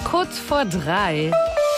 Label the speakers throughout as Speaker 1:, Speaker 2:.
Speaker 1: kurz vor 3.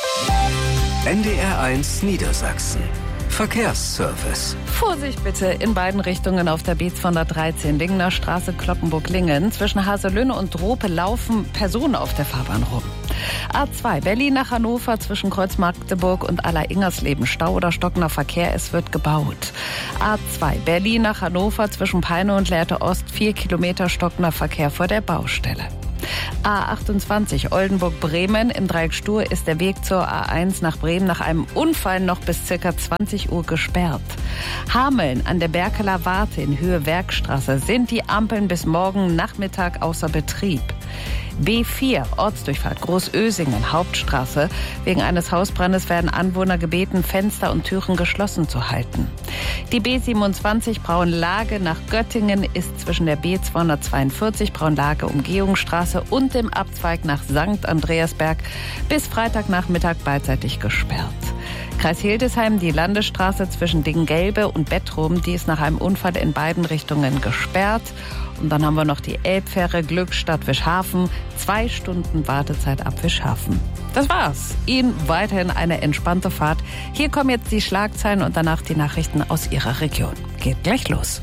Speaker 2: NDR1 Niedersachsen. Verkehrsservice.
Speaker 1: Vorsicht bitte in beiden Richtungen auf der B213 Lingener Straße Cloppenburg-Lingen. Zwischen Haselünne und Drope laufen Personen auf der Fahrbahn rum. A2 Berlin nach Hannover zwischen Kreuz Magdeburg und Aller-Ingersleben. Stau oder stockender Verkehr, es wird gebaut. A2 Berlin nach Hannover zwischen Peine und Lehrte Ost 4 Kilometer stockender Verkehr vor der Baustelle. A28 Oldenburg-Bremen. Im Dreieck Stur ist der Weg zur A1 nach Bremen nach einem Unfall noch bis ca. 20 Uhr gesperrt. Hameln an der Berkeler Warte in Höhe Werkstraße sind die Ampeln bis morgen Nachmittag außer Betrieb. B4 Ortsdurchfahrt Großösingen Hauptstraße. Wegen eines Hausbrandes werden Anwohner gebeten, Fenster und Türen geschlossen zu halten. Die B27 Braunlage nach Göttingen ist zwischen der B242 Braunlage Umgehungsstraße und dem Abzweig nach St. Andreasberg bis Freitagnachmittag beidseitig gesperrt. Kreis Hildesheim, die Landesstraße zwischen Dingelbe und Bettrum, die ist nach einem Unfall in beiden Richtungen gesperrt. Und dann haben wir noch die Elbfähre Glückstadt-Wischhafen. 2 Stunden Wartezeit ab Wischhafen. Das war's. Ihnen weiterhin eine entspannte Fahrt. Hier kommen jetzt die Schlagzeilen und danach die Nachrichten aus Ihrer Region. Geht gleich los.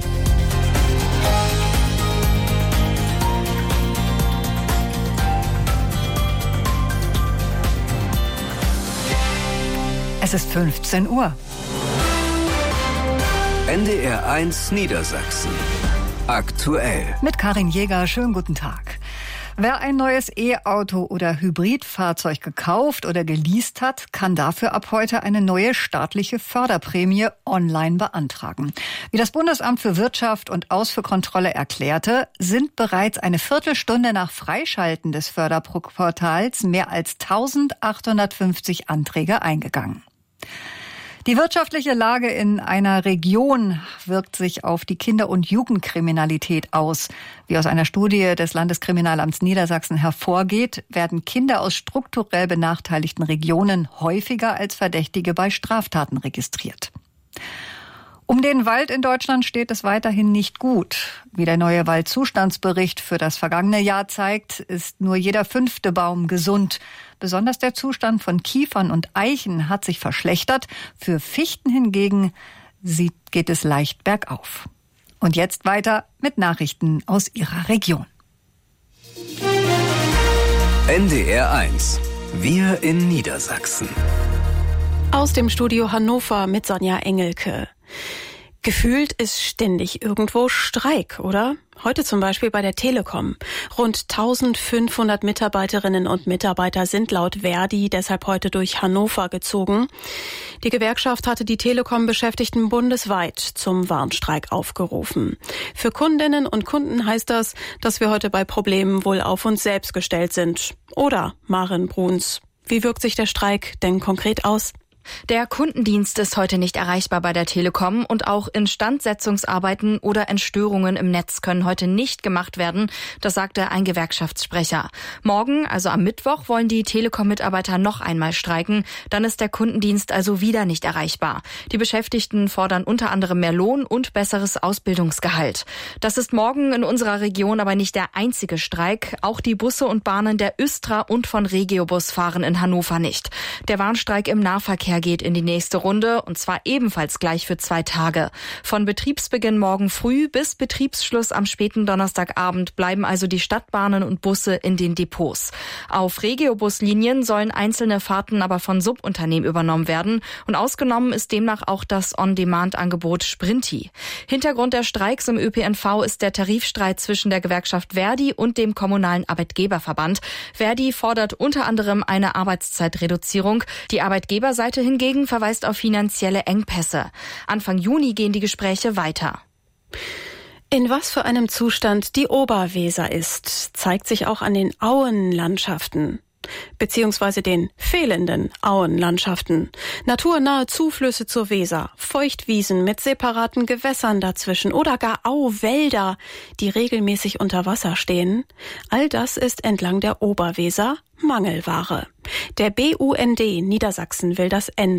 Speaker 3: Es ist 15 Uhr.
Speaker 2: NDR1 Niedersachsen. Aktuell.
Speaker 3: Mit Karin Jäger, schönen guten Tag. Wer ein neues E-Auto oder Hybridfahrzeug gekauft oder geleast hat, kann dafür ab heute eine neue staatliche Förderprämie online beantragen. Wie das Bundesamt für Wirtschaft und Ausfuhrkontrolle erklärte, sind bereits eine Viertelstunde nach Freischalten des Förderportals mehr als 1850 Anträge eingegangen. Die wirtschaftliche Lage in einer Region wirkt sich auf die Kinder- und Jugendkriminalität aus. Wie aus einer Studie des Landeskriminalamts Niedersachsen hervorgeht, werden Kinder aus strukturell benachteiligten Regionen häufiger als Verdächtige bei Straftaten registriert. Um den Wald in Deutschland steht es weiterhin nicht gut. Wie der neue Waldzustandsbericht für das vergangene Jahr zeigt, ist nur jeder 5. Baum gesund. Besonders der Zustand von Kiefern und Eichen hat sich verschlechtert. Für Fichten hingegen geht es leicht bergauf. Und jetzt weiter mit Nachrichten aus Ihrer Region.
Speaker 2: NDR1. Wir in Niedersachsen.
Speaker 4: Aus dem Studio Hannover mit Sonja Engelke. Gefühlt ist ständig irgendwo Streik, oder? Heute zum Beispiel bei der Telekom. Rund 1500 Mitarbeiterinnen und Mitarbeiter sind laut Verdi deshalb heute durch Hannover gezogen. Die Gewerkschaft hatte die Telekom-Beschäftigten bundesweit zum Warnstreik aufgerufen. Für Kundinnen und Kunden heißt das, dass wir heute bei Problemen wohl auf uns selbst gestellt sind. Oder, Maren Bruns, wie wirkt sich der Streik denn konkret aus?
Speaker 5: Der Kundendienst ist heute nicht erreichbar bei der Telekom und auch Instandsetzungsarbeiten oder Entstörungen im Netz können heute nicht gemacht werden, das sagte ein Gewerkschaftssprecher. Morgen, also am Mittwoch, wollen die Telekom-Mitarbeiter noch einmal streiken, dann ist der Kundendienst also wieder nicht erreichbar. Die Beschäftigten fordern unter anderem mehr Lohn und besseres Ausbildungsgehalt. Das ist morgen in unserer Region aber nicht der einzige Streik. Auch die Busse und Bahnen der Östra und von Regiobus fahren in Hannover nicht. Der Warnstreik im Nahverkehr geht in die nächste Runde und zwar ebenfalls gleich für 2 Tage. Von Betriebsbeginn morgen früh bis Betriebsschluss am späten Donnerstagabend bleiben also die Stadtbahnen und Busse in den Depots. Auf Regiobuslinien sollen einzelne Fahrten aber von Subunternehmen übernommen werden und ausgenommen ist demnach auch das On-Demand-Angebot Sprinti. Hintergrund der Streiks im ÖPNV ist der Tarifstreit zwischen der Gewerkschaft Verdi und dem kommunalen Arbeitgeberverband. Verdi fordert unter anderem eine Arbeitszeitreduzierung. Die Arbeitgeberseite hingegen verweist auf finanzielle Engpässe. Anfang Juni gehen die Gespräche weiter.
Speaker 4: In was für einem Zustand die Oberweser ist, zeigt sich auch an den Auenlandschaften. Beziehungsweise den fehlenden Auenlandschaften. Naturnahe Zuflüsse zur Weser, Feuchtwiesen mit separaten Gewässern dazwischen oder gar Auwälder, die regelmäßig unter Wasser stehen. All das ist entlang der Oberweser Mangelware. Der BUND Niedersachsen will das ändern.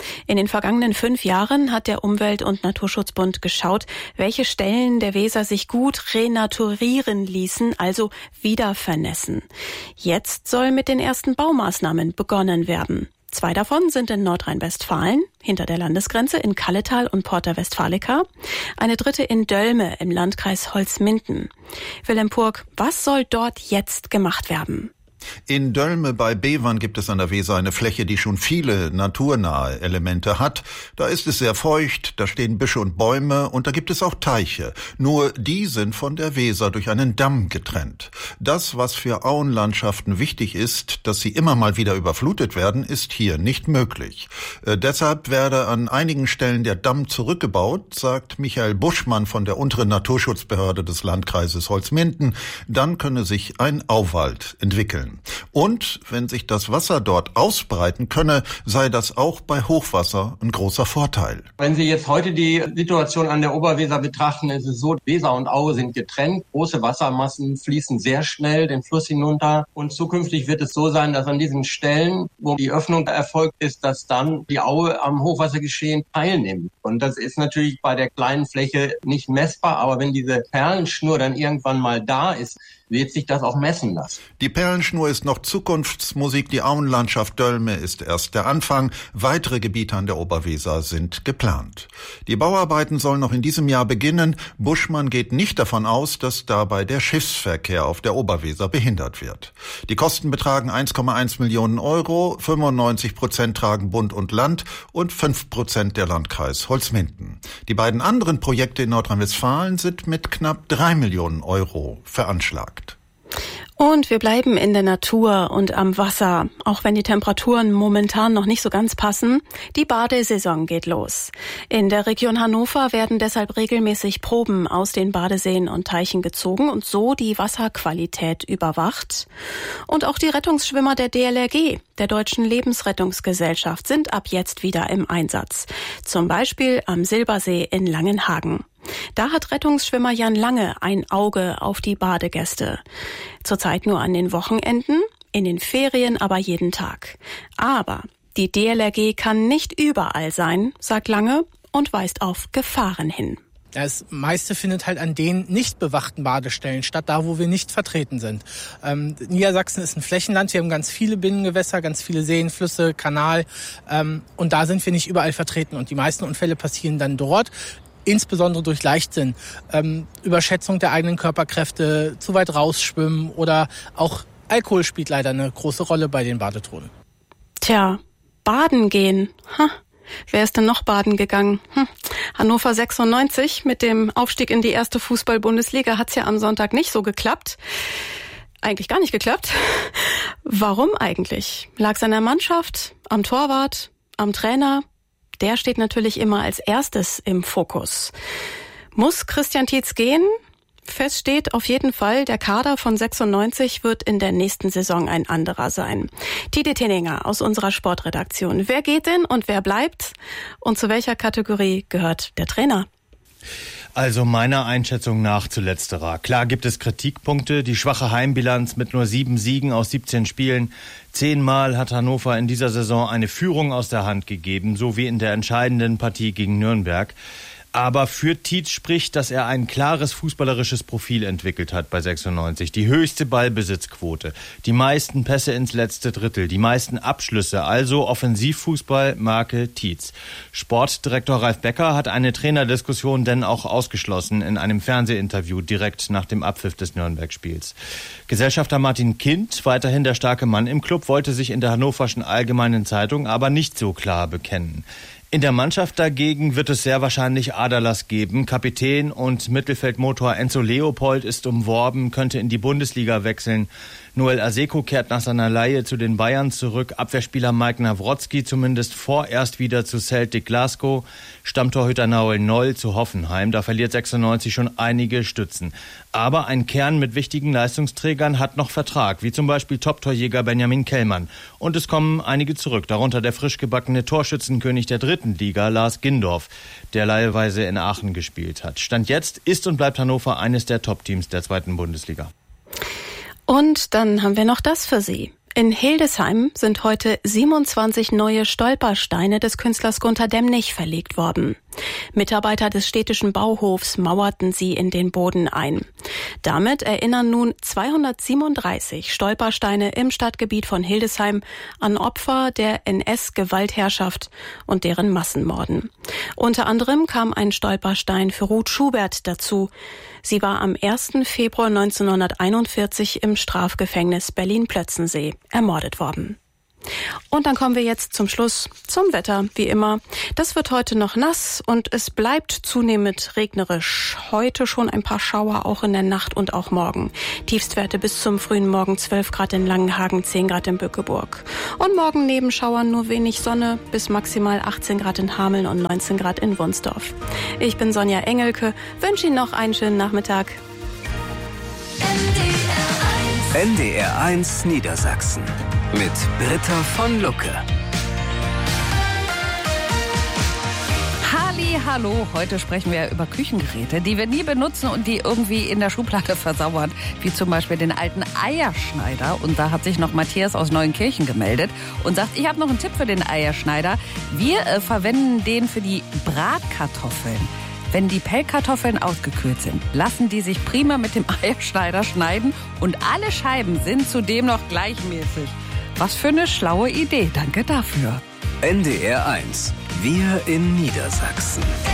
Speaker 4: In den vergangenen 5 Jahren hat der Umwelt- und Naturschutzbund geschaut, welche Stellen der Weser sich gut renaturieren ließen, also wieder vernässen. Jetzt soll mit den ersten Baumaßnahmen begonnen werden. 2 davon sind in Nordrhein-Westfalen, hinter der Landesgrenze in Kalletal und Porta Westfalica. Eine 3. in Dölme im Landkreis Holzminden. Willem Purg, was soll dort jetzt gemacht werden?
Speaker 6: In Dölme bei Bevern gibt es an der Weser eine Fläche, die schon viele naturnahe Elemente hat. Da ist es sehr feucht, da stehen Büsche und Bäume und da gibt es auch Teiche. Nur die sind von der Weser durch einen Damm getrennt. Das, was für Auenlandschaften wichtig ist, dass sie immer mal wieder überflutet werden, ist hier nicht möglich. Deshalb werde an einigen Stellen der Damm zurückgebaut, sagt Michael Buschmann von der unteren Naturschutzbehörde des Landkreises Holzminden. Dann könne sich ein Auwald entwickeln. Und wenn sich das Wasser dort ausbreiten könne, sei das auch bei Hochwasser ein großer Vorteil.
Speaker 7: Wenn Sie jetzt heute die Situation an der Oberweser betrachten, ist es so, Weser und Aue sind getrennt. Große Wassermassen fließen sehr schnell den Fluss hinunter. Und zukünftig wird es so sein, dass an diesen Stellen, wo die Öffnung erfolgt ist, dass dann die Aue am Hochwassergeschehen teilnimmt. Und das ist natürlich bei der kleinen Fläche nicht messbar. Aber wenn diese Perlenschnur dann irgendwann mal da ist, wird sich das auch messen lassen.
Speaker 6: Die Perlenschnur ist noch Zukunftsmusik. Die Auenlandschaft Dölme ist erst der Anfang. Weitere Gebiete an der Oberweser sind geplant. Die Bauarbeiten sollen noch in diesem Jahr beginnen. Buschmann geht nicht davon aus, dass dabei der Schiffsverkehr auf der Oberweser behindert wird. Die Kosten betragen 1,1 Millionen Euro. 95% tragen Bund und Land und 5% der Landkreis Holzminden. Die beiden anderen Projekte in Nordrhein-Westfalen sind mit knapp 3 Millionen Euro veranschlagt.
Speaker 4: Und wir bleiben in der Natur und am Wasser, auch wenn die Temperaturen momentan noch nicht so ganz passen. Die Badesaison geht los. In der Region Hannover werden deshalb regelmäßig Proben aus den Badeseen und Teichen gezogen und so die Wasserqualität überwacht. Und auch die Rettungsschwimmer der DLRG, der Deutschen Lebensrettungsgesellschaft, sind ab jetzt wieder im Einsatz. Zum Beispiel am Silbersee in Langenhagen. Da hat Rettungsschwimmer Jan Lange ein Auge auf die Badegäste. Zurzeit nur an den Wochenenden, in den Ferien aber jeden Tag. Aber die DLRG kann nicht überall sein, sagt Lange und weist auf Gefahren hin.
Speaker 8: Das meiste findet halt an den nicht bewachten Badestellen statt, da wo wir nicht vertreten sind. Niedersachsen ist ein Flächenland, wir haben ganz viele Binnengewässer, ganz viele Seen, Flüsse, Kanal und da sind wir nicht überall vertreten und die meisten Unfälle passieren dann dort. Insbesondere durch Leichtsinn, Überschätzung der eigenen Körperkräfte, zu weit rausschwimmen oder auch Alkohol spielt leider eine große Rolle bei den Badetouren.
Speaker 4: Tja, baden gehen. Wer ist denn noch baden gegangen? Hannover 96 mit dem Aufstieg in die erste Fußball-Bundesliga hat's ja am Sonntag nicht so geklappt. Eigentlich gar nicht geklappt. Warum eigentlich? Lag's an der Mannschaft, am Torwart, am Trainer? Der steht natürlich immer als erstes im Fokus. Muss Christian Tietz gehen? Fest steht auf jeden Fall, der Kader von 96 wird in der nächsten Saison ein anderer sein. Tide Tenninger aus unserer Sportredaktion. Wer geht denn und wer bleibt? Und zu welcher Kategorie gehört der Trainer?
Speaker 9: Also meiner Einschätzung nach zu letzterer. Klar gibt es Kritikpunkte, die schwache Heimbilanz mit nur 7 Siegen aus 17 Spielen. 10-mal hat Hannover in dieser Saison eine Führung aus der Hand gegeben, so wie in der entscheidenden Partie gegen Nürnberg. Aber für Tietz spricht, dass er ein klares fußballerisches Profil entwickelt hat bei 96. Die höchste Ballbesitzquote, die meisten Pässe ins letzte Drittel, die meisten Abschlüsse, also Offensivfußball Marke Tietz. Sportdirektor Ralf Becker hat eine Trainerdiskussion denn auch ausgeschlossen in einem Fernsehinterview direkt nach dem Abpfiff des Nürnberg-Spiels. Gesellschafter Martin Kind, weiterhin der starke Mann im Club, wollte sich in der Hannoverschen Allgemeinen Zeitung aber nicht so klar bekennen. In der Mannschaft dagegen wird es sehr wahrscheinlich Aderlass geben. Kapitän und Mittelfeldmotor Enzo Leopold ist umworben, könnte in die Bundesliga wechseln. Noel Aseko kehrt nach seiner Leihe zu den Bayern zurück. Abwehrspieler Mike Nawrotzki zumindest vorerst wieder zu Celtic Glasgow. Stammtorhüter Noel Noll zu Hoffenheim. Da verliert 96 schon einige Stützen. Aber ein Kern mit wichtigen Leistungsträgern hat noch Vertrag, wie zum Beispiel Top-Torjäger Benjamin Kellmann. Und es kommen einige zurück, darunter der frisch gebackene Torschützenkönig der 3. Liga, Lars Gindorf, der leihweise in Aachen gespielt hat. Stand jetzt ist und bleibt Hannover eines der Top-Teams der 2. Bundesliga.
Speaker 4: Und dann haben wir noch das für Sie. In Hildesheim sind heute 27 neue Stolpersteine des Künstlers Gunter Demnig verlegt worden. Mitarbeiter des städtischen Bauhofs mauerten sie in den Boden ein. Damit erinnern nun 237 Stolpersteine im Stadtgebiet von Hildesheim an Opfer der NS-Gewaltherrschaft und deren Massenmorden. Unter anderem kam ein Stolperstein für Ruth Schubert dazu. Sie war am 1. Februar 1941 im Strafgefängnis Berlin-Plötzensee ermordet worden. Und dann kommen wir jetzt zum Schluss zum Wetter, wie immer. Das wird heute noch nass und es bleibt zunehmend regnerisch. Heute schon ein paar Schauer, auch in der Nacht und auch morgen. Tiefstwerte bis zum frühen Morgen 12 Grad in Langenhagen, 10 Grad in Bückeburg. Und morgen neben Schauern nur wenig Sonne bis maximal 18 Grad in Hameln und 19 Grad in Wunsdorf. Ich bin Sonja Engelke, wünsche Ihnen noch einen schönen Nachmittag.
Speaker 2: NDR 1 Niedersachsen mit Britta von Lucke.
Speaker 1: Hallo, heute sprechen wir über Küchengeräte, die wir nie benutzen und die irgendwie in der Schublade versauern, wie zum Beispiel den alten Eierschneider. Und da hat sich noch Matthias aus Neuenkirchen gemeldet und sagt, ich habe noch einen Tipp für den Eierschneider. Wir verwenden den für die Bratkartoffeln. Wenn die Pellkartoffeln ausgekühlt sind, lassen die sich prima mit dem Eierschneider schneiden und alle Scheiben sind zudem noch gleichmäßig. Was für eine schlaue Idee, danke dafür.
Speaker 2: NDR 1, wir in Niedersachsen.